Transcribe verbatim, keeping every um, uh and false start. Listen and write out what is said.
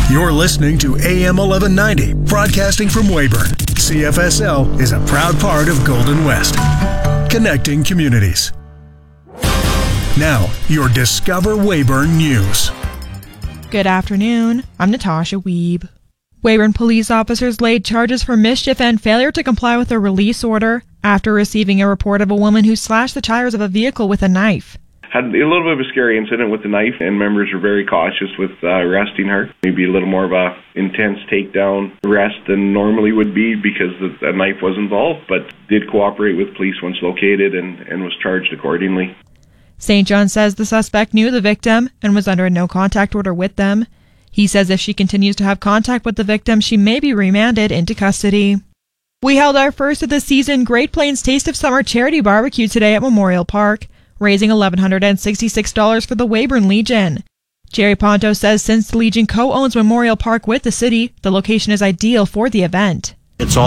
You're listening to A M eleven ninety, broadcasting from Weyburn. C F S L is a proud part of Golden West, connecting communities. Now, your Discover Weyburn News. Good afternoon. I'm Natasha Wiebe. Weyburn police officers laid charges for mischief and failure to comply with a release order after receiving a report of a woman who slashed the tires of a vehicle with a knife. Had a little bit of a scary incident with the knife, and members were very cautious with uh, arresting her. Maybe a little more of a intense takedown arrest than normally would be because the, the knife was involved, but did cooperate with police once located and, and was charged accordingly. Saint John says the suspect knew the victim and was under a no-contact order with them. He says if she continues to have contact with the victim, she may be remanded into custody. We held our first of the season Great Plains Taste of Summer charity barbecue today at Memorial Park, raising one thousand one hundred sixty-six dollars for the Weyburn Legion. Jerry Ponto says since the Legion co-owns Memorial Park with the city, the location is ideal for the event. It's all